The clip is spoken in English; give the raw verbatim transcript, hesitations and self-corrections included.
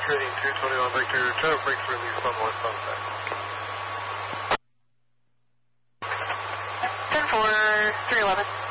Trading two twenty-one Victor, traffic breaks release on one sunset. ten four, three eleven.